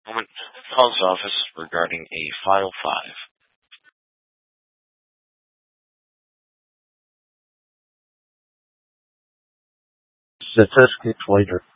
Moment. Call's office regarding a file 5. Statistics later.